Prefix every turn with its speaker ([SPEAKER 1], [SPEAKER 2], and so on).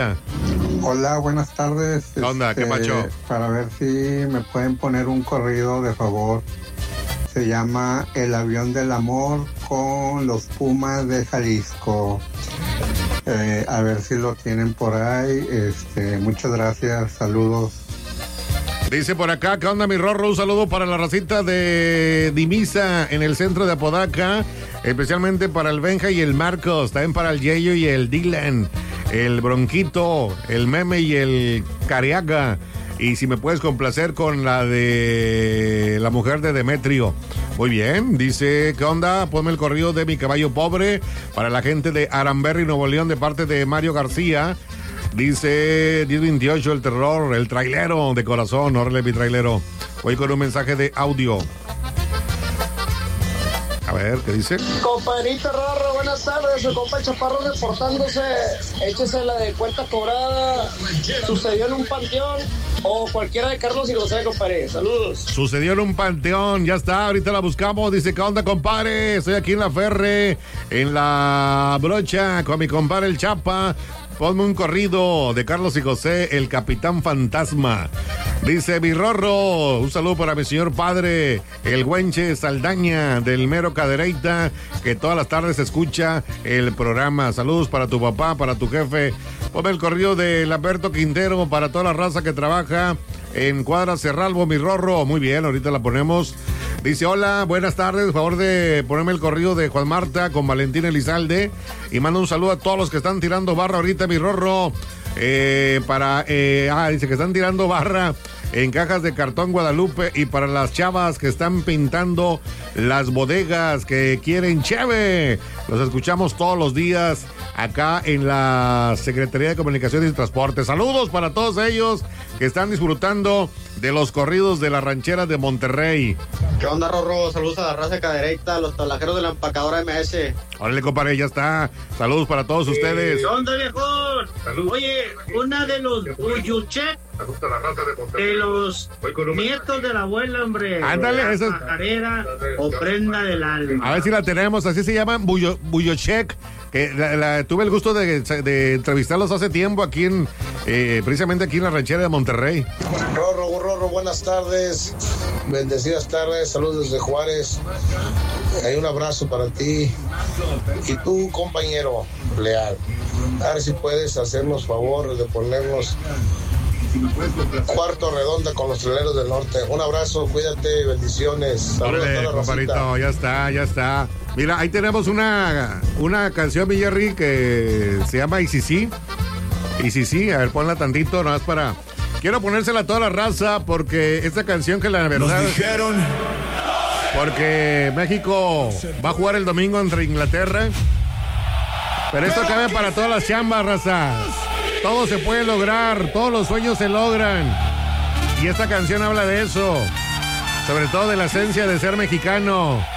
[SPEAKER 1] Hola, buenas tardes.
[SPEAKER 2] ¿Qué onda? ¿Qué macho?
[SPEAKER 1] Para ver si me pueden poner un corrido, de favor. Se llama El Avión del Amor con los Pumas de Jalisco. A ver si lo tienen por ahí. Muchas gracias, saludos.
[SPEAKER 2] Dice por acá, ¿qué onda, mi Rorro? Un saludo para la racita de Dimisa en el centro de Apodaca, especialmente para el Benja y el Marcos, también para el Yeyo y el Dylan, el Bronquito, el Meme y el Cariaga. Y si me puedes complacer con la de la mujer de Demetrio. Muy bien, dice, ¿qué onda? Ponme el corrido de Mi Caballo Pobre para la gente de Aramberri, Nuevo León, de parte de Mario García. Dice 1028, el terror, el trailero de corazón, órale mi trailero. Voy con un mensaje de audio. A ver, ¿qué dice?
[SPEAKER 3] Compadrito Rorro, buenas tardes. Su compa Chaparro reportándose. Échese la de cuenta cobrada. Sucedió en un panteón o cualquiera de Carlos y José, compadre. Saludos.
[SPEAKER 2] Sucedió en un panteón, ya está, ahorita la buscamos. Dice, ¿qué onda, compadre? Estoy aquí en la Ferre, en la Brocha, con mi compadre el Chapa. Ponme un corrido de Carlos y José, el Capitán Fantasma. Dice mi Rorro, un saludo para mi señor padre, el Güenche Saldaña, del Mero Cadereita, que todas las tardes escucha el programa. Saludos para tu papá, para tu jefe. Ponme el corrido de Lamberto Quintero para toda la raza que trabaja en Cuadra Cerralbo, mi Rorro. Muy bien, ahorita la ponemos. Dice, hola, buenas tardes, por favor de ponerme el corrido de Juan Marta con Valentín Elizalde. Y mando un saludo a todos los que están tirando barra ahorita, mi Rorro. Dice que están tirando barra en cajas de cartón Guadalupe, y para las chavas que están pintando las bodegas que quieren cheve. Los escuchamos todos los días acá en la Secretaría de Comunicaciones y Transporte. Saludos para todos ellos que están disfrutando de los corridos de las rancheras de Monterrey.
[SPEAKER 3] ¿Qué onda, Rorro? Saludos a la raza de Cadereita, los tablajeros de la empacadora MS.
[SPEAKER 2] Órale, compadre, ya está. Saludos para todos ustedes.
[SPEAKER 3] ¿Qué onda, viejón? Oye, una de los Uyuchek, de los nietos de la abuela, hombre.
[SPEAKER 2] Ándale, esa es
[SPEAKER 3] pajarera o prenda del alma.
[SPEAKER 2] A ver si la tenemos, así se llaman, Buyochek, que tuve el gusto de entrevistarlos hace tiempo aquí precisamente aquí en la ranchera de Monterrey.
[SPEAKER 4] Rorro, buenas tardes, bendecidas tardes, saludos desde Juárez. Hay un abrazo para ti y tu compañero leal. A ver si puedes hacernos favor de ponernos Cuarto Redonda con los Traileros del Norte. Un abrazo, cuídate, bendiciones.
[SPEAKER 2] Órale, compadrito, ya está. Mira, ahí tenemos una canción, mi Jerry, que se llama ICC. ICC, a ver, ponla tantito, nomás para... Quiero ponérsela a toda la raza, porque esta canción que la verdad...
[SPEAKER 5] Nos dijeron...
[SPEAKER 2] Porque México va a jugar el domingo entre Inglaterra. Pero esto cabe para todas las chambas, raza. Todo se puede lograr, todos los sueños se logran. Y esta canción habla de eso. Sobre todo de la esencia de ser mexicano.